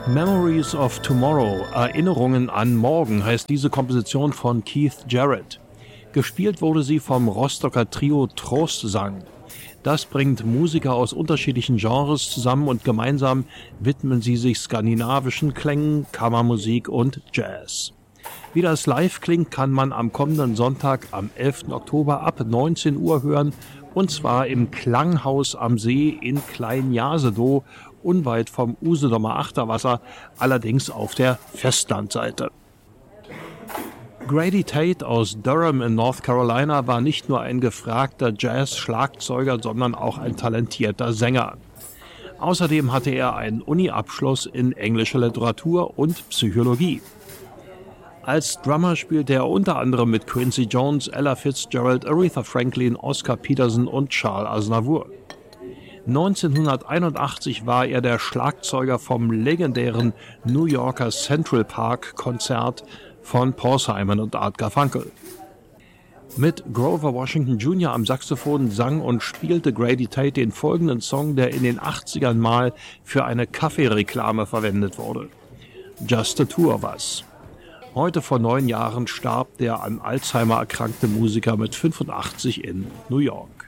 Memories of Tomorrow, Erinnerungen an morgen, heißt diese Komposition von Keith Jarrett. Gespielt wurde sie vom Rostocker Trio Trostsang. Das bringt Musiker aus unterschiedlichen Genres zusammen und gemeinsam widmen sie sich skandinavischen Klängen, Kammermusik und Jazz. Wie das live klingt, kann man am kommenden Sonntag, am 11. Oktober ab 19 Uhr hören, und zwar im Klanghaus am See in Klein-Jasedow, unweit vom Usedomer Achterwasser, allerdings auf der Festlandseite. Grady Tate aus Durham in North Carolina war nicht nur ein gefragter Jazz-Schlagzeuger, sondern auch ein talentierter Sänger. Außerdem hatte er einen Uni-Abschluss in englischer Literatur und Psychologie. Als Drummer spielte er unter anderem mit Quincy Jones, Ella Fitzgerald, Aretha Franklin, Oscar Peterson und Charles Aznavour. 1981 war er der Schlagzeuger vom legendären New Yorker Central Park Konzert von Paul Simon und Art Garfunkel. Mit Grover Washington Jr. am Saxophon sang und spielte Grady Tate den folgenden Song, der in den 80ern mal für eine Kaffeereklame verwendet wurde. Just the Two of Us. Heute vor 9 Jahren starb der an Alzheimer erkrankte Musiker mit 85 in New York.